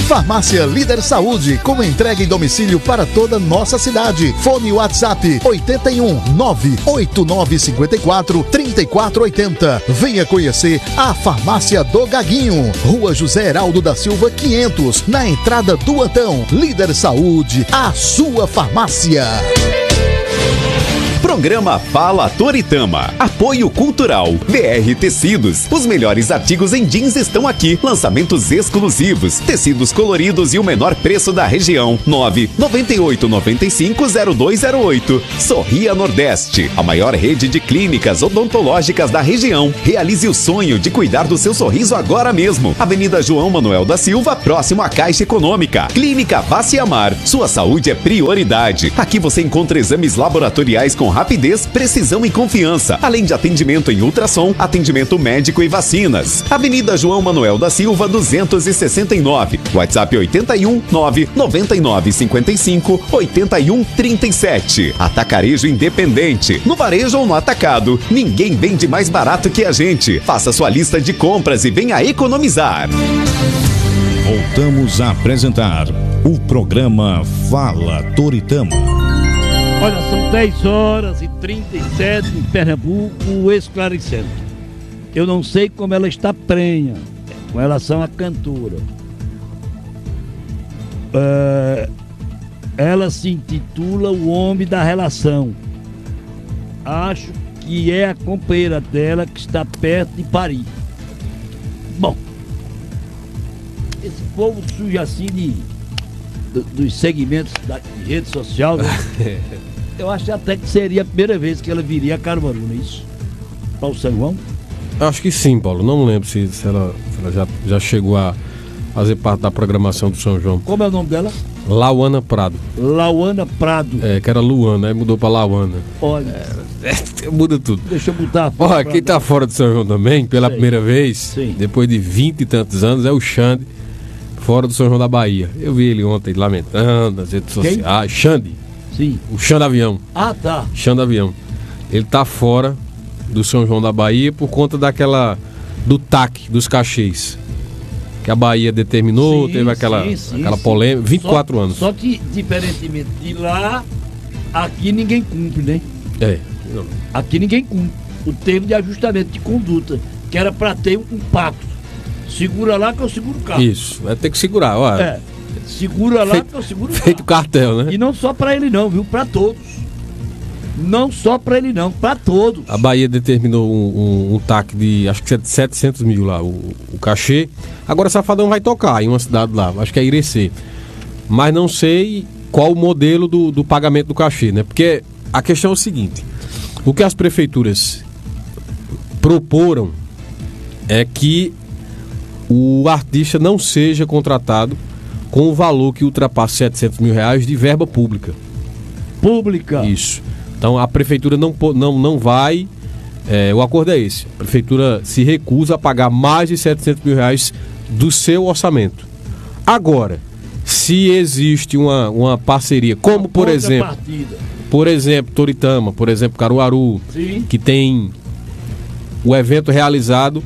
Farmácia Líder Saúde, com entrega em domicílio para toda nossa cidade. Fone WhatsApp 81 98954 3480. Venha conhecer a Farmácia do Gaguinho, Rua José Heraldo da Silva 500, na entrada do Antão. Líder Saúde, a sua farmácia. Programa Fala Toritama. Apoio Cultural. BR Tecidos. Os melhores artigos em jeans estão aqui. Lançamentos exclusivos. Tecidos coloridos e o menor preço da região. 998950208. Sorria Nordeste. A maior rede de clínicas odontológicas da região. Realize o sonho de cuidar do seu sorriso agora mesmo. Avenida João Manuel da Silva, próximo à Caixa Econômica. Clínica Vaciamar. Sua saúde é prioridade. Aqui você encontra exames laboratoriais com rapidez, precisão e confiança, além de atendimento em ultrassom, atendimento médico e vacinas. Avenida João Manuel da Silva, 269. WhatsApp 81 999 55 81 37. Atacarejo Independente. No varejo ou no atacado, ninguém vende mais barato que a gente. Faça sua lista de compras e venha economizar. Voltamos a apresentar o programa Fala Toritama. Olha, são 10h37 em Pernambuco, esclarecendo. Eu não sei como ela está prenha com relação à cantora. Ela se intitula O Homem da Relação. Acho que é a companheira dela que está perto de Paris. Bom, esse povo suja assim dos segmentos da rede social, né? Eu acho até que seria a primeira vez que ela viria a Caruaru, não é isso? Para o São João? Acho que sim, Paulo. Não lembro se ela já chegou a fazer parte da programação do São João. Como é o nome dela? Lauana Prado. Lauana Prado. Que era Luana, aí mudou para Lauana. Olha. Muda tudo. Deixa eu botar. Olha, quem tá fora do São João também, pela primeira vez, depois de 20 e tantos anos, é o Xande, fora do São João da Bahia. Eu vi ele ontem lamentando nas redes sociais. Xande. Sim. O Xande Avião. Ah, tá. Xande Avião. Ele tá fora do São João da Bahia por conta do TAC, dos cachês. Que a Bahia determinou, teve aquela polêmica, 24 anos. Só que, diferentemente de lá, aqui ninguém cumpre, né? Aqui ninguém cumpre o termo de ajustamento de conduta, que era para ter um pacto. Segura lá que eu seguro o carro. Isso, vai ter que segurar, olha. Segura lá que eu seguro o carro. Feito cartel, né? E não só para ele não, viu? Para todos. Não só para ele não, para todos. A Bahia determinou um TAC de, acho que 700 mil lá, o cachê. Agora Safadão vai tocar em uma cidade lá, acho que é Irecê. Mas não sei qual o modelo do pagamento do cachê, né? Porque a questão é o seguinte, o que as prefeituras proporam é que o artista não seja contratado com o valor que ultrapassa 700 mil reais de verba pública. Pública? Isso. Então a prefeitura não vai, o acordo é esse, a prefeitura se recusa a pagar mais de 700 mil reais do seu orçamento. Agora, se existe uma parceria, como por exemplo Toritama, por exemplo Caruaru, que tem o evento realizado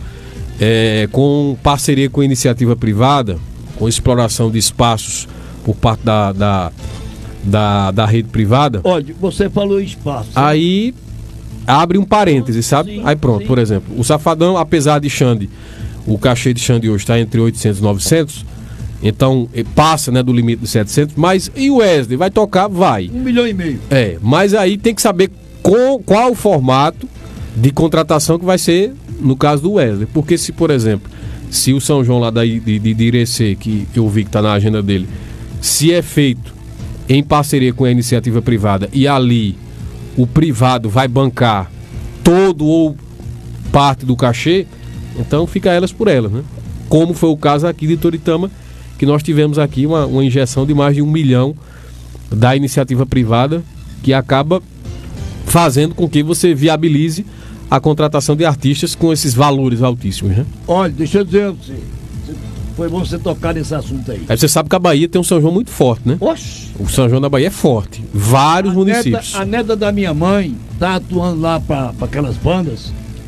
com parceria com iniciativa privada, com exploração de espaços por parte da rede privada. Olha, você falou espaço. Aí abre um parêntese, sabe? Aí pronto, por exemplo, o Safadão, apesar de Xande, o cachê de Xande hoje está entre 800 e 900, então passa, né, do limite de 700, mas e o Wesley? Vai tocar? Vai. 1,5 milhão. Mas aí tem que saber qual o formato de contratação que vai ser no caso do Wesley. Porque se, por exemplo, se o São João lá de Irecê, que eu vi que está na agenda dele, se é feito em parceria com a iniciativa privada e ali o privado vai bancar todo ou parte do cachê, então fica elas por elas, né? Como foi o caso aqui de Toritama, que nós tivemos aqui uma injeção de mais de 1 milhão da iniciativa privada, que acaba fazendo com que você viabilize a contratação de artistas com esses valores altíssimos, né? Olha, deixa eu dizer a você, foi bom você tocar nesse assunto aí. Aí você sabe que a Bahia tem um São João muito forte, né? Oxi! O São João da Bahia é forte. Vários municípios. A neta da minha mãe tá atuando lá para aquelas bandas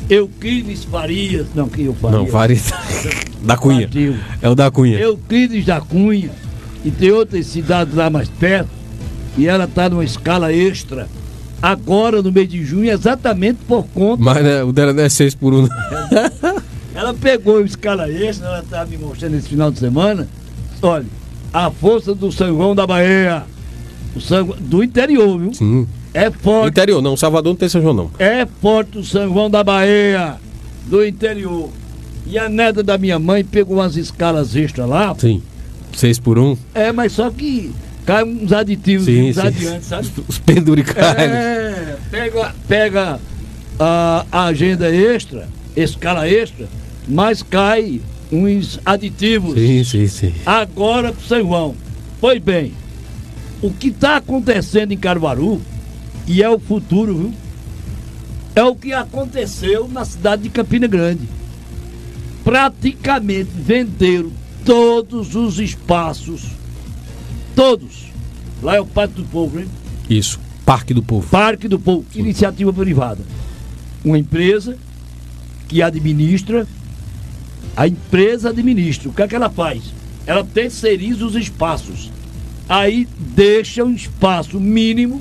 Euclides Farias, não, que eu Farias. Não, Farias. Da Cunha. Partiu. É o da Cunha. Euclides da Cunha, e tem outras cidades lá mais perto, e ela está numa escala extra, agora no mês de junho, exatamente por conta. Mas né, o dela não é 6 por 1. Ela pegou a escala extra, ela está me mostrando esse final de semana. Olha, a força do São João da Bahia, do interior, viu? Sim. É forte. Interior, não. Salvador não tem São João, não. É forte o São João da Bahia, do interior. E a neta da minha mãe pegou umas escalas extras lá. Sim. 6 por 1. É, mas só que cai uns aditivos Sim, sim. adiante, sabe? Os penduricalhos. É, pega a agenda extra, escala extra, mas cai uns aditivos. Sim. Agora pro São João. Pois bem, o que está acontecendo em Caruaru, e é o futuro, viu? É o que aconteceu na cidade de Campina Grande. Praticamente venderam todos os espaços. Todos. Lá é o Parque do Povo, hein? Isso. Parque do Povo. Parque do Povo, iniciativa privada. Uma empresa que administra. A empresa administra. O que é que ela faz? Ela terceiriza os espaços. Aí deixa um espaço mínimo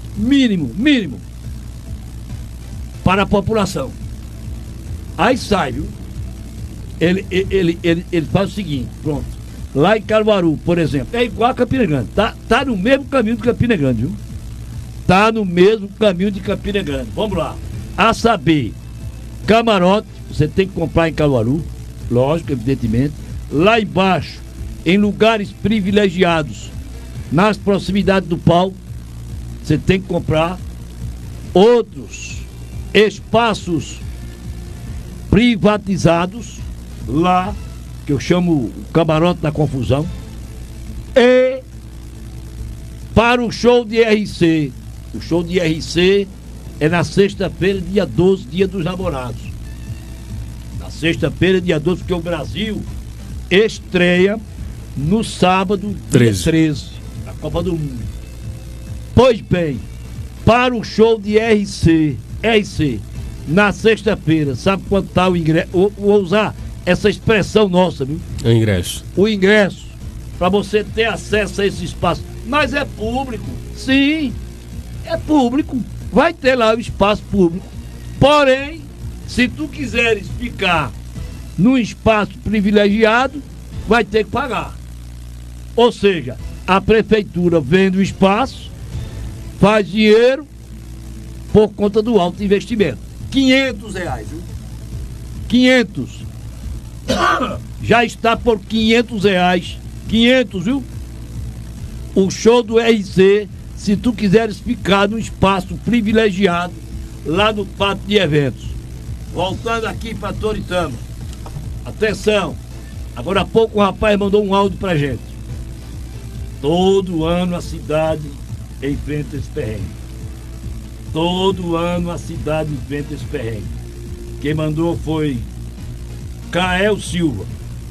para a população. Aí sai, viu? Ele faz o seguinte, pronto. Lá em Caruaru, por exemplo, é igual a Campina Grande. Tá no mesmo caminho de Campina Grande, viu? Tá no mesmo caminho de Campina Grande. Vamos lá. A saber, camarote, você tem que comprar em Caruaru, lógico, evidentemente. Lá embaixo, em lugares privilegiados, nas proximidades do palco, você tem que comprar. Outros espaços privatizados, lá, que eu chamo o camarote da confusão. E para o show de RC. O show de RC é na sexta-feira, dia 12, dia dos namorados. Na sexta-feira, dia 12, porque o Brasil estreia no sábado, dia 13, na Copa do Mundo. Pois bem, para o show de RC, na sexta-feira, sabe quanto está o ingresso? Vou usar essa expressão nossa, viu? O ingresso. O ingresso, para você ter acesso a esse espaço. Mas é público, sim, é público. Vai ter lá o espaço público. Porém, se tu quiseres ficar num espaço privilegiado, vai ter que pagar. Ou seja, a prefeitura vende o espaço, faz dinheiro por conta do alto investimento. R$500, viu? 500. Já está por R$500. 500, viu? O show do RC, se tu quiseres ficar num espaço privilegiado lá no pátio de eventos. Voltando aqui para Toritama. Atenção. Agora há pouco o rapaz mandou um áudio pra gente. Todo ano a cidade enfrenta esse perrengue. Todo ano a cidade enfrenta esse perrengue. Quem mandou foi Cael Silva.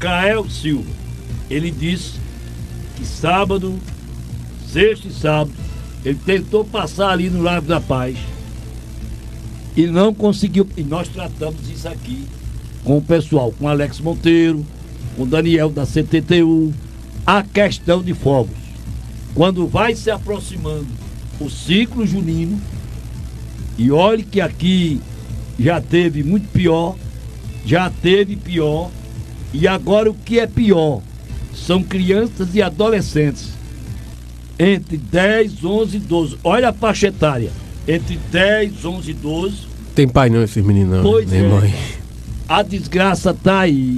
Ele disse que sábado, sexta e sábado, ele tentou passar ali no Largo da Paz e não conseguiu. E nós tratamos isso aqui com o pessoal, com Alex Monteiro, com Daniel da CTTU, a questão de fogos. Quando vai se aproximando o ciclo junino, e olhe que aqui já teve muito pior, e agora o que é pior são crianças e adolescentes entre 10, 11 e 12. Olha a faixa etária, entre 10, 11 e 12. Tem pai não esses meninos não, pois nem é. Mãe. A desgraça tá aí.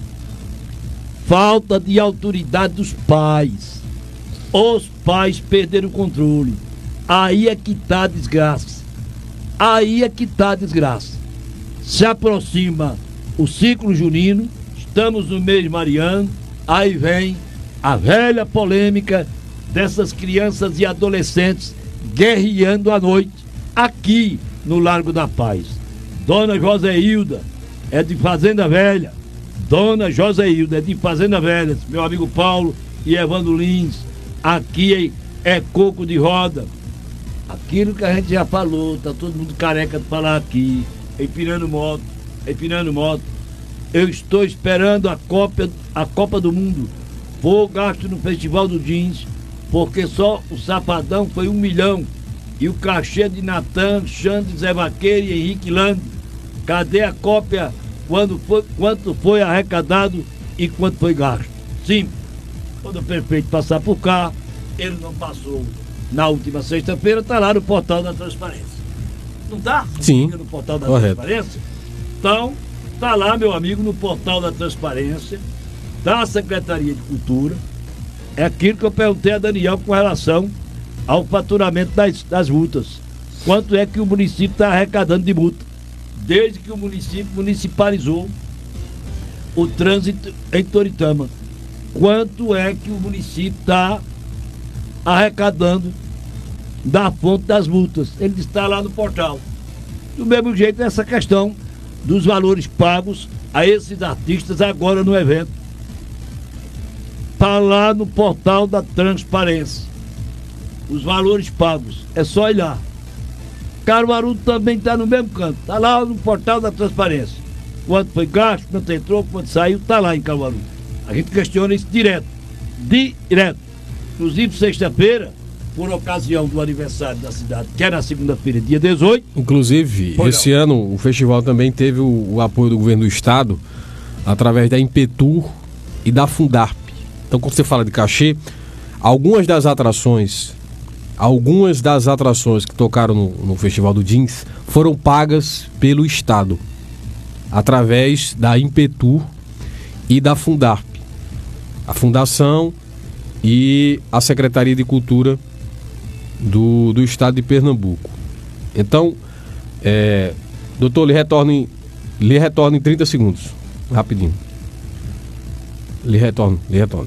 Falta de autoridade dos pais. Os pais perderam o controle. Aí é que tá a desgraça. Se aproxima o ciclo junino, estamos no mês mariano, aí vem a velha polêmica dessas crianças e adolescentes guerreando à noite aqui no Largo da Paz. Dona Joséilda é de Fazenda Velha. Meu amigo Paulo e Evandro Lins. Aqui é coco de roda. Aquilo que a gente já falou, tá todo mundo careca de falar aqui. empinando moto. Eu estou esperando a Copa do Mundo. Vou gasto no Festival do Jeans, porque só o Safadão foi 1 milhão. E o cachê de Natan, Xande, Zé Vaqueiro e Henrique Lando. Cadê a cópia? Quanto foi arrecadado e quanto foi gasto? Sim. Quando o prefeito passar por cá, ele não passou na última sexta-feira, está lá no portal da transparência. Não está? Sim. No portal da Correto. transparência? Então, está lá, meu amigo, no portal da transparência da Secretaria de Cultura. É aquilo que eu perguntei a Daniel com relação ao faturamento das multas. Quanto é que o município está arrecadando de multa? Desde que o município municipalizou o trânsito em Toritama. Quanto é que o município está arrecadando da fonte das multas? Ele está lá no portal. Do mesmo jeito, essa questão dos valores pagos a esses artistas agora no evento. Está lá no portal da transparência. Os valores pagos. É só olhar. Caruaru também está no mesmo canto. Está lá no portal da transparência. Quanto foi gasto, quanto entrou, quanto saiu, está lá em Caruaru. A gente questiona isso direto. Inclusive, sexta-feira, por ocasião do aniversário da cidade, que é na segunda-feira, dia 18. Inclusive, esse ano o festival também teve o apoio do governo do estado através da Impetur e da Fundarp. Então, quando você fala de cachê, algumas das atrações que tocaram no Festival do Jeans foram pagas pelo estado através da Impetur e da Fundarp, a fundação e a Secretaria de Cultura do estado de Pernambuco. Então, doutor, lhe retorno em 30 segundos, rapidinho. Lhe retorno.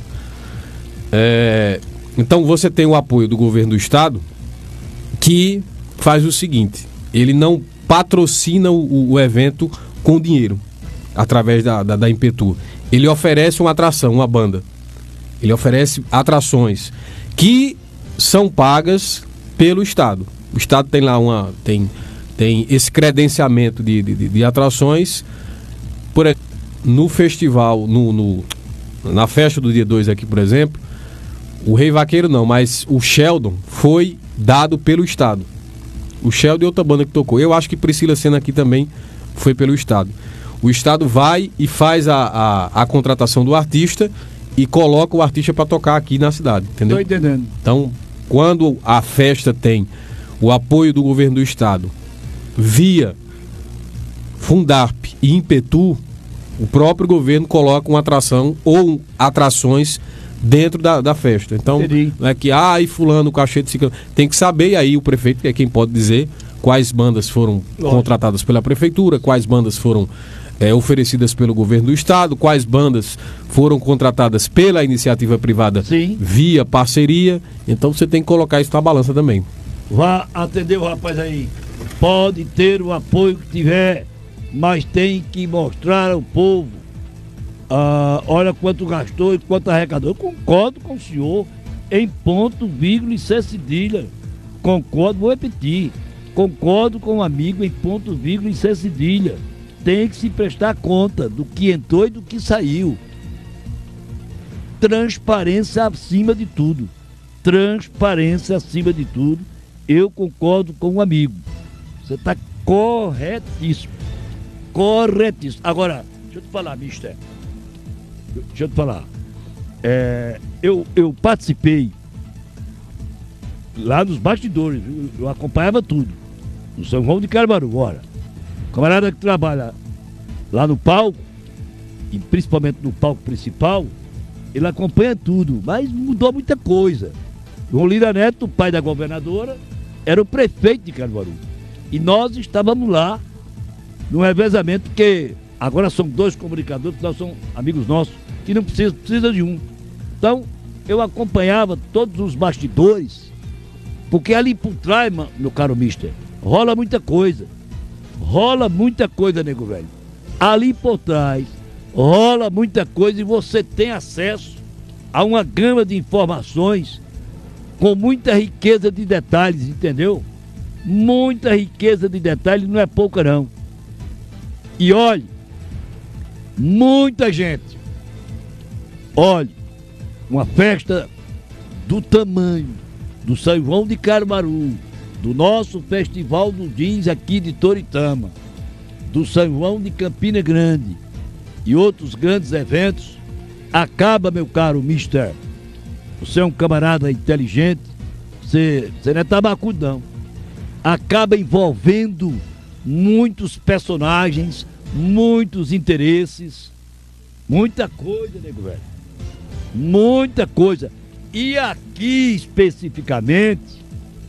Então você tem o apoio do governo do estado, que faz o seguinte: ele não patrocina o evento com dinheiro através da Impetur. Ele oferece uma atração, uma banda. Ele oferece atrações que são pagas pelo estado. O estado tem lá tem esse credenciamento de atrações. Por exemplo, no festival, na festa do dia 2 aqui, por exemplo, o Rei Vaqueiro não, mas o Sheldon foi dado pelo estado. O Sheldon e outra banda que tocou. Eu acho que Priscila Senna aqui também foi pelo estado. O estado vai e faz a contratação do artista e coloca o artista para tocar aqui na cidade, entendeu? Estou entendendo. Então, quando a festa tem o apoio do governo do estado via Fundarp e Impetur, o próprio governo coloca uma atração ou atrações dentro da festa. Então, entendi. Não é que, fulano, o cachê de ciclano. Tem que saber, e aí o prefeito, que é quem pode dizer quais bandas foram contratadas pela prefeitura, quais bandas foram oferecidas pelo governo do estado, quais bandas foram contratadas pela iniciativa privada. Sim. Via parceria. Então você tem que colocar isso na balança também. Vá atender o rapaz aí. Pode ter o apoio que tiver, mas tem que mostrar ao povo. Olha quanto gastou e quanto arrecadou. Eu concordo com o senhor em ponto, vírgula e sem cedilha. Concordo, vou repetir. Concordo com o amigo em ponto, vírgula e sem cedilha. Tem que se prestar conta do que entrou e do que saiu. Transparência acima de tudo. Transparência acima de tudo. Eu concordo com o amigo. Você está corretíssimo. Corretíssimo. Agora, deixa eu te falar, mister. Deixa eu te falar. Eu participei lá nos bastidores. Eu acompanhava tudo. No São João de Caruaru, ora. O camarada que trabalha lá no palco, e principalmente no palco principal, ele acompanha tudo, mas mudou muita coisa. João Lira Neto, o pai da governadora, era o prefeito de Caruaru. E nós estávamos lá no revezamento, porque agora são 2 comunicadores, que nós somos amigos nossos, que não precisa de um. Então, eu acompanhava todos os bastidores, porque ali por trás, meu caro mister, rola muita coisa. Rola muita coisa, nego velho. Ali por trás, rola muita coisa e você tem acesso a uma gama de informações com muita riqueza de detalhes, entendeu? Muita riqueza de detalhes, não é pouca não. E olhe, muita gente, olhe, uma festa do tamanho do São João de Caruaru, do nosso Festival do Jeans aqui de Toritama, do São João de Campina Grande e outros grandes eventos, acaba, meu caro mister. Você é um camarada inteligente, você não é tabacudo, não. Acaba envolvendo muitos personagens, muitos interesses, muita coisa, nego velho. Muita coisa. E aqui especificamente,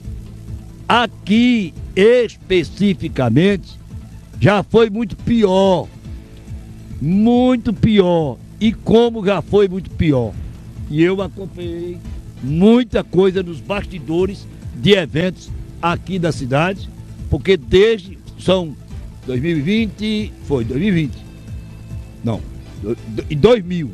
já foi muito pior. Muito pior. E como já foi muito pior? E eu acompanhei muita coisa nos bastidores de eventos aqui da cidade, porque desde são 2020, foi 2020. Não, em 2000.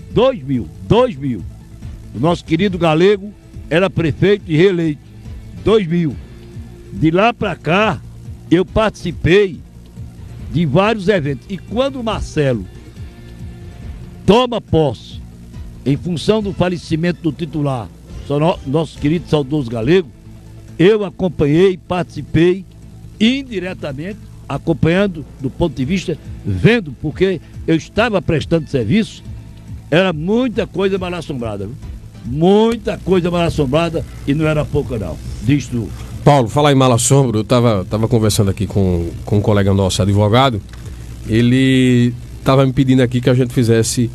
O nosso querido Galego era prefeito e reeleito. 2000. De lá pra cá, eu participei de vários eventos. E quando o Marcelo toma posse, em função do falecimento do titular, nosso querido saudoso Galego, eu acompanhei, participei indiretamente, acompanhando do ponto de vista, vendo, porque eu estava prestando serviço, era muita coisa mal assombrada, viu? Muita coisa mal assombrada e não era pouca não. Diz tu. Paulo, falar em mal assombro, eu tava conversando aqui com um colega nosso, advogado, ele estava me pedindo aqui que a gente fizesse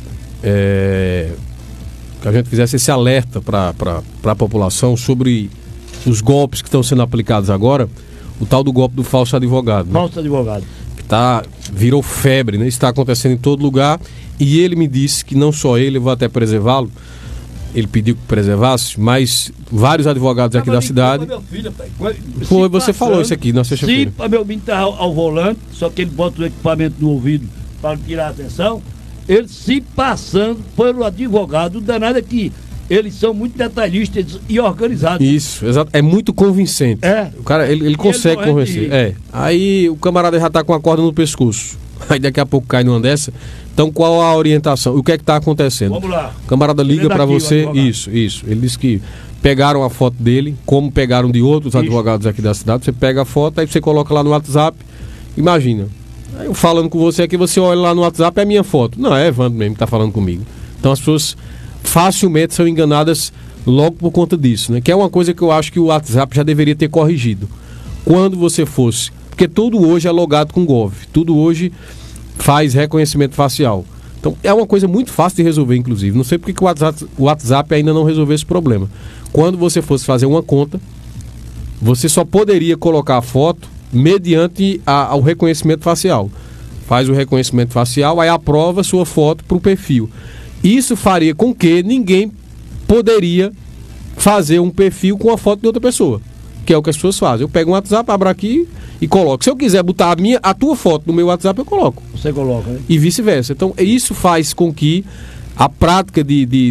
esse alerta para a população sobre os golpes que estão sendo aplicados agora, o tal do golpe do falso advogado. Né? Falso advogado. Que virou febre, né? Está acontecendo em todo lugar, e ele me disse que não só ele, eu vou até preservá-lo, ele pediu que preservasse, mas vários advogados aqui da cidade. Meu filho, foi, você falou isso aqui na sexta-feira. Sim, para meu menino tá ao volante, só que ele bota o equipamento no ouvido para tirar a atenção. Ele se passando pelo advogado, danado aqui. Eles são muito detalhistas e organizados. Isso, exato. É muito convincente. É. O cara, ele consegue convencer. Aí o camarada já tá com a corda no pescoço. Aí daqui a pouco cai numa dessa. Então qual a orientação? O que é que tá acontecendo? Vamos lá. O camarada liga para você. Isso. Ele disse que pegaram a foto dele, como pegaram de outros advogados aqui da cidade. Você pega a foto, aí você coloca lá no WhatsApp. Imagina. Aí eu falando com você aqui, você olha lá no WhatsApp, é a minha foto. Não, é Evandro mesmo que tá falando comigo. Então as pessoas facilmente são enganadas logo por conta disso, né? Que é uma coisa que eu acho que o WhatsApp já deveria ter corrigido. Quando você fosse... Porque tudo hoje é logado com Gov. Tudo hoje faz reconhecimento facial. Então é uma coisa muito fácil de resolver, inclusive. Não sei porque que o WhatsApp ainda não resolveu esse problema. Quando você fosse fazer uma conta, você só poderia colocar a foto mediante ao reconhecimento facial. Faz o reconhecimento facial, aí aprova a sua foto para o perfil. Isso faria com que ninguém poderia fazer um perfil com a foto de outra pessoa, que é o que as pessoas fazem. Eu pego um WhatsApp, abro aqui e coloco. Se eu quiser botar a tua foto no meu WhatsApp, eu coloco. Você coloca, né? E vice-versa. Então, isso faz com que a prática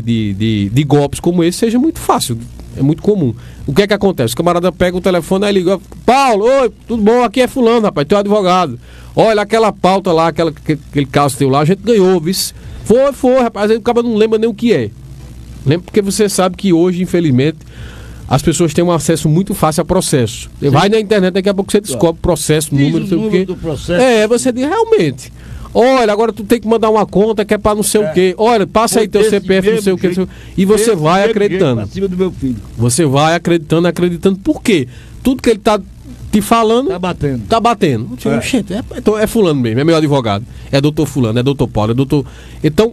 de golpes como esse seja muito fácil. É muito comum. O que é que acontece? O camarada pega o telefone e liga: Paulo, oi, tudo bom? Aqui é fulano, rapaz, teu advogado. Olha, aquela pauta lá, aquele caso teu lá, a gente ganhou, viu? Foi, rapaz, aí o cara não lembra nem o que é. Lembra porque você sabe que hoje, infelizmente, as pessoas têm um acesso muito fácil a processo. Você vai na internet, daqui a pouco você descobre processo, número, não sei o quê. Do processo. Você diz, realmente. Olha, agora tu tem que mandar uma conta que é para não sei o quê. Olha, passa aí teu CPF, não sei o quê. E você vai acreditando. Acima do meu filho. Você vai acreditando. Por quê? Tudo que ele tá te falando... Tá batendo. Gente, então é fulano mesmo, é meu advogado. É doutor fulano, é doutor Paulo, é doutor... Então,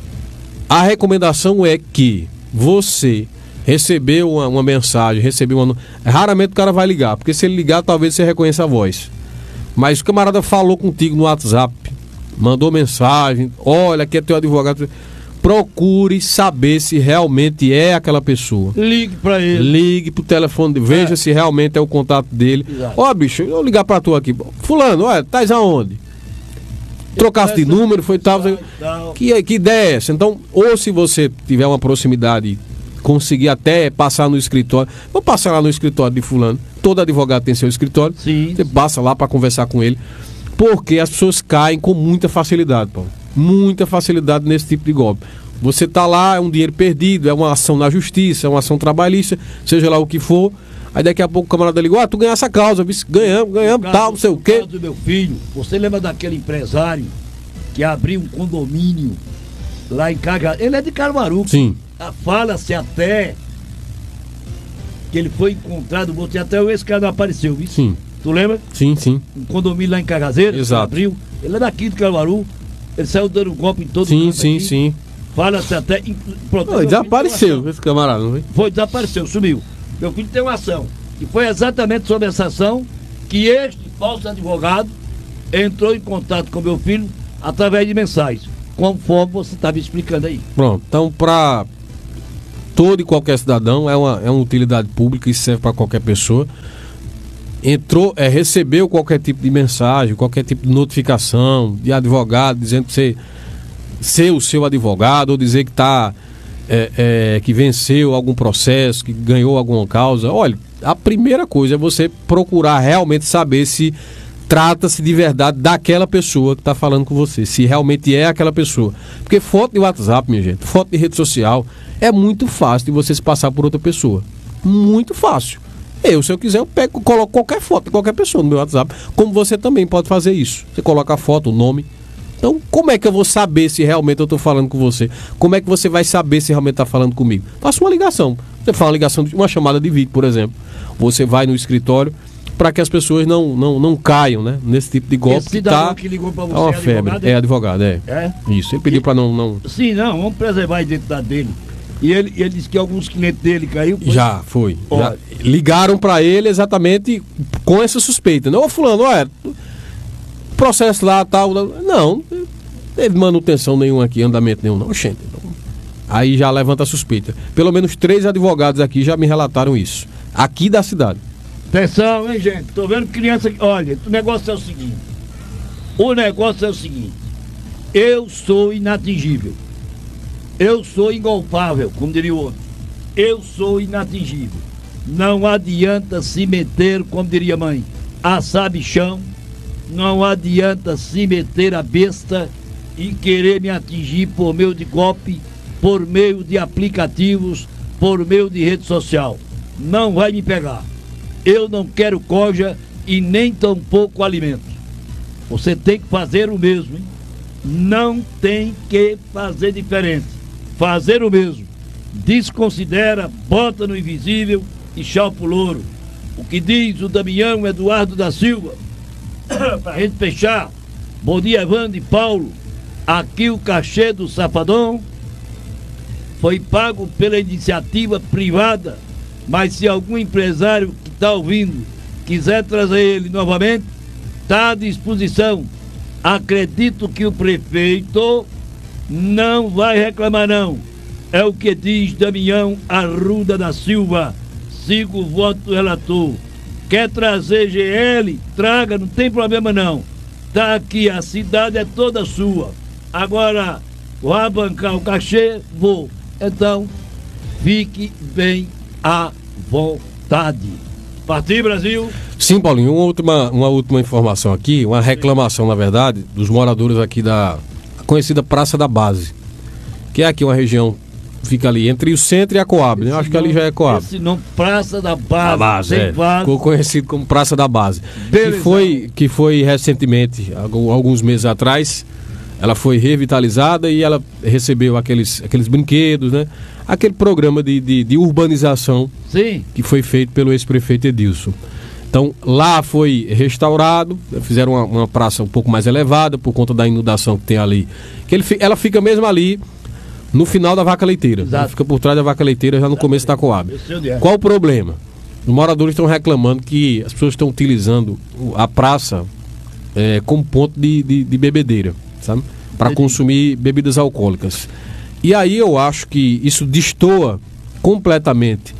a recomendação é que você recebeu uma mensagem, raramente o cara vai ligar, porque se ele ligar, talvez você reconheça a voz. Mas o camarada falou contigo no WhatsApp, mandou mensagem, olha, aqui é teu advogado. Procure saber se realmente é aquela pessoa. Ligue pra ele. Ligue pro telefone, veja se realmente é o contato dele. Ó, bicho, eu vou ligar pra tu aqui. Fulano, olha, tá aonde? Trocasse de número, foi tal. Que ideia é essa? Então, ou se você tiver uma proximidade, conseguir até passar no escritório, vou passar lá no escritório de fulano. Todo advogado tem seu escritório. Sim. Você passa lá pra conversar com ele. Porque as pessoas caem com muita facilidade, Paulo. Muita facilidade nesse tipo de golpe. Você tá lá, é um dinheiro perdido, é uma ação na justiça, é uma ação trabalhista, seja lá o que for. Aí daqui a pouco o camarada ligou, tu ganha essa causa, ganhamos, tal, não sei o quê. No caso do meu filho, você lembra daquele empresário que abriu um condomínio lá em Caruaru? Ele é de Caruaru. Sim. Fala-se até que ele foi encontrado, você até esse cara não apareceu, viu? Sim. Tu lembra? Sim, sim. Um condomínio lá em Cagazeiro. Exato. Abriu. Ele é daqui de Caruaru. Ele saiu dando golpe em todo mundo. Sim, sim. Fala-se até. Pronto, Ele desapareceu, esse camarada, não foi? Desapareceu, sumiu. Meu filho tem uma ação. E foi exatamente sobre essa ação que este falso advogado entrou em contato com meu filho através de mensagens, conforme você estava explicando aí. Pronto, então para todo e qualquer cidadão é uma utilidade pública, isso serve para qualquer pessoa. Recebeu qualquer tipo de mensagem, qualquer tipo de notificação de advogado dizendo que você ser o seu advogado, ou dizer que que venceu algum processo, que ganhou alguma causa. Olha, a primeira coisa é você procurar realmente saber se trata-se de verdade daquela pessoa que está falando com você, se realmente é aquela pessoa. Porque foto de WhatsApp, minha gente, foto de rede social, é muito fácil de você se passar por outra pessoa. Muito fácil. Se eu quiser, eu coloco qualquer foto de qualquer pessoa no meu WhatsApp, como você também pode fazer isso. Você coloca a foto, o nome. Então, como é que eu vou saber se realmente eu estou falando com você? Como é que você vai saber se realmente está falando comigo? Faça uma ligação. Você faz uma ligação, uma chamada de vídeo, por exemplo. Você vai no escritório para que as pessoas não caiam, né, nesse tipo de golpe. Esse cidadão que ligou para você é uma febre. É advogado, é. Isso, ele pediu para não... Sim, vamos preservar a identidade dele. E ele disse que alguns clientes dele caiu. Já ligaram para ele exatamente com essa suspeita. Não, fulano, processo lá, tal. Não, teve manutenção nenhuma aqui, andamento nenhum, não. Gente, aí já levanta a suspeita. Pelo menos 3 advogados aqui já me relataram isso. Aqui da cidade. Atenção, hein, gente? Tô vendo criança. Olha, o negócio é o seguinte. Eu sou inatingível. Eu sou ingolfável, como diria o outro. Eu sou inatingível. Não adianta se meter, como diria a mãe, a sabichão. Não adianta se meter a besta e querer me atingir por meio de golpe, por meio de aplicativos, por meio de rede social. Não vai me pegar. Eu não quero coja e nem tampouco alimento. Você tem que fazer o mesmo, hein? Não tem que fazer diferente. Fazer o mesmo. Desconsidera, bota no invisível e tchau pro louro. O que diz o Damião Eduardo da Silva? Pra gente fechar. Bom dia, Evandro e Paulo. Aqui o cachê do Safadão foi pago pela iniciativa privada, mas se algum empresário que está ouvindo quiser trazer ele novamente, está à disposição. Acredito que o prefeito não vai reclamar, não. É o que diz Damião Arruda da Silva. Siga o voto do relator. Quer trazer GL? Traga, não tem problema não. Tá aqui, a cidade é toda sua. Agora, vai bancar o cachê? Vou. Então, fique bem à vontade. Partiu, Brasil? Sim, Paulinho, uma última informação aqui, uma reclamação, na verdade, dos moradores aqui da conhecida Praça da Base, que é aqui uma região, fica ali entre o centro e a Coab, né? Eu acho que ali já é Coab. Esse nome, Praça da Base. A Base, ficou conhecido como Praça da Base. Que foi recentemente, alguns meses atrás, ela foi revitalizada e ela recebeu aqueles brinquedos, né? Aquele programa de urbanização. Sim. Que foi feito pelo ex-prefeito Edilson. Então, lá foi restaurado, fizeram uma praça um pouco mais elevada por conta da inundação que tem ali. Ela fica mesmo ali no final da Vaca Leiteira. Ela fica por trás da Vaca Leiteira, já no começo da Coab. Qual o problema? Os moradores estão reclamando que as pessoas estão utilizando a praça como ponto de bebedeira, sabe? Para consumir bebidas alcoólicas. E aí eu acho que isso destoa completamente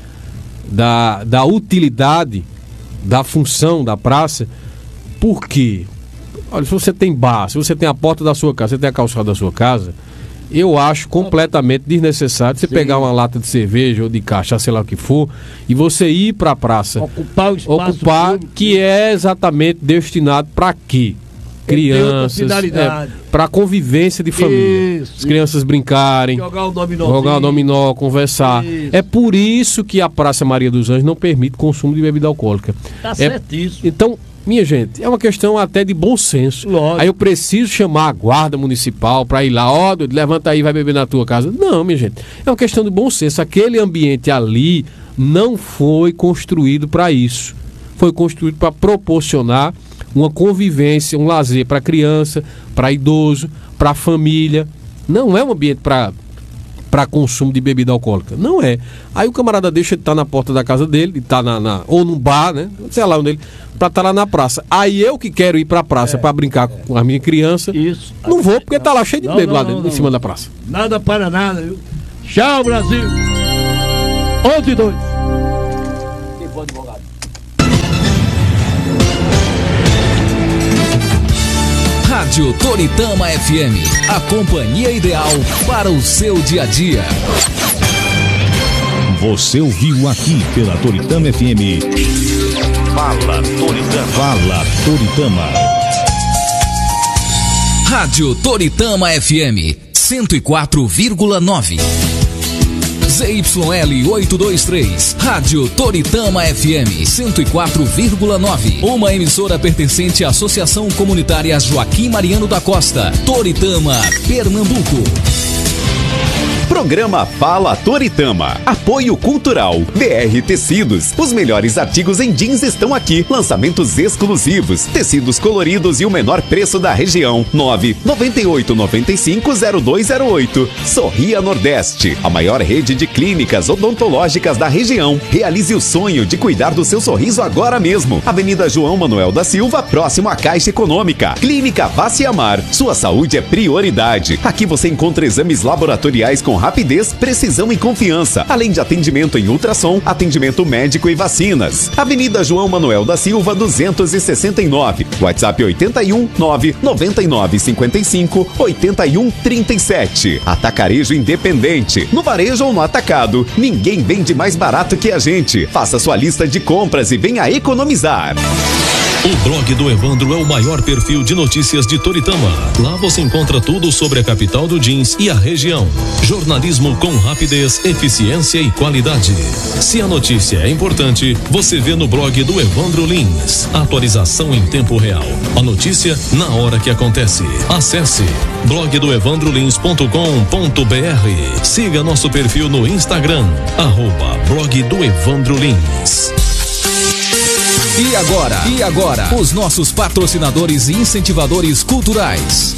da utilidade, da função da praça. Por quê? Olha, se você tem bar, se você tem a porta da sua casa, você tem a calçada da sua casa, eu acho completamente desnecessário você pegar uma lata de cerveja ou de cachaça, sei lá o que for, e você ir para a praça, ocupar o espaço que é exatamente destinado para quê? crianças, para convivência de família. Isso, as crianças brincarem, jogar o dominó, conversar. Isso. É por isso que a Praça Maria dos Anjos não permite consumo de bebida alcoólica. Tá certíssimo. Então, minha gente, é uma questão até de bom senso. Lógico. Aí eu preciso chamar a guarda municipal para ir lá, levanta aí, vai beber na tua casa. Não, minha gente, é uma questão de bom senso. Aquele ambiente ali não foi construído para isso. Foi construído para proporcionar uma convivência, um lazer para criança, para idoso, para família. Não é um ambiente para consumo de bebida alcoólica. Não é. Aí o camarada deixa de estar na porta da casa dele, de estar ou num bar, né? Sei lá onde ele, para estar lá na praça. Aí eu que quero ir para a praça para brincar com a minha criança, isso. Não vou, porque tá lá cheio de bebida lá dentro, em cima da praça. Nada para nada, viu? Tchau, Brasil! 11-2. Rádio Toritama FM, a companhia ideal para o seu dia a dia. Você ouviu aqui pela Toritama FM. Fala Toritama. Fala Toritama. Rádio Toritama FM 104,9. ZYL 823, Rádio Toritama FM 104,9. Uma emissora pertencente à Associação Comunitária Joaquim Mariano da Costa, Toritama, Pernambuco. Programa Fala Toritama. Apoio Cultural. BR Tecidos. Os melhores artigos em jeans estão aqui. Lançamentos exclusivos. Tecidos coloridos e o menor preço da região. 998950208. Sorria Nordeste. A maior rede de clínicas odontológicas da região. Realize o sonho de cuidar do seu sorriso agora mesmo. Avenida João Manuel da Silva, próximo à Caixa Econômica. Clínica Vaciamar. Sua saúde é prioridade. Aqui você encontra exames laboratoriais com rapidez, precisão e confiança, além de atendimento em ultrassom, atendimento médico e vacinas. Avenida João Manuel da Silva, 269. WhatsApp 81 999 55 81 37. Atacarejo Independente. No varejo ou no atacado, ninguém vende mais barato que a gente. Faça sua lista de compras e venha economizar. O blog do Evandro é o maior perfil de notícias de Toritama. Lá você encontra tudo sobre a capital do jeans e a região. Jornalismo com rapidez, eficiência e qualidade. Se a notícia é importante, você vê no blog do Evandro Lins. Atualização em tempo real. A notícia na hora que acontece. Acesse blogdoevandrolins.com.br. Siga nosso perfil no Instagram, @blog do Evandro Lins. E agora, os nossos patrocinadores e incentivadores culturais.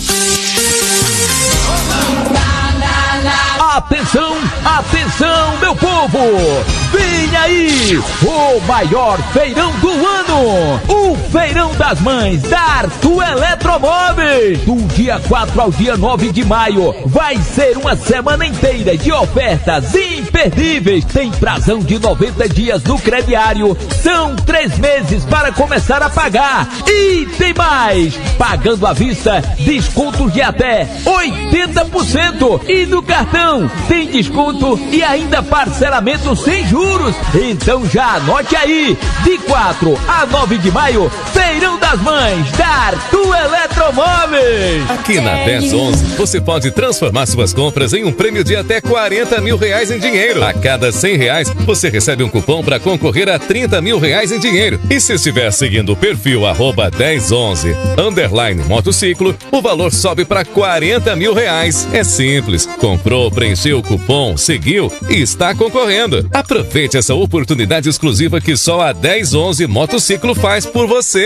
Atenção, atenção, meu povo! Vem aí, o maior feirão do ano! O Feirão das Mães da Arthur Eletromóveis! Do dia 4 ao dia 9 de maio, vai ser uma semana inteira de ofertas imperdíveis. Tem prazão de 90 dias no crediário, são 3 meses para começar a pagar. E tem mais! Pagando à vista, descontos de até 80%. E no cartão, tem desconto e ainda parcelamento sem juros. Então já anote aí, de 4 a 9 de maio, Feirão das Mães da Arthur Eletromóveis. Aqui na 1011, você pode transformar suas compras em um prêmio de até R$40 mil em dinheiro. A cada R$100, você recebe um cupom para concorrer a R$30 mil em dinheiro. E se estiver seguindo o perfil @1011_motociclo, o valor sobe para R$40 mil. É simples, comprou, preencheu o cupom, seguiu e está concorrendo. Aproveite essa oportunidade exclusiva que só a 1011 Motociclo faz por você.